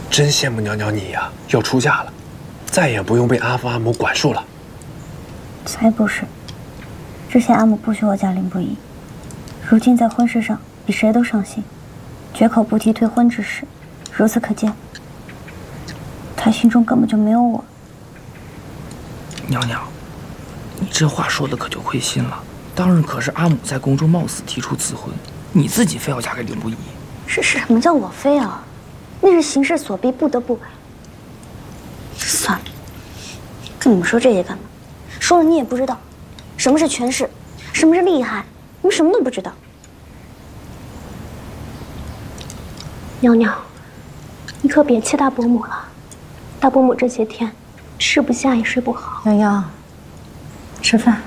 真羡慕娘娘你呀，要出嫁了，再也不用被阿父阿母管束了。 才不是！之前阿母不许我嫁林不疑，如今在婚事上比谁都上心，绝口不提退婚之事。如此可见，她心中根本就没有我。 娘娘，你这话说的可就亏心了。当日可是阿母在宫中冒死提出赐婚，你自己非要嫁给林不疑。 是什么叫我非要？那是形势所逼，不得不为。算了，跟你们说这些干嘛？说了你也不知道，什么是权势，什么是利害，你们什么都不知道。 娘娘，你可别气大伯母了，大伯母这些天吃不下也睡不好。 洋洋，吃饭。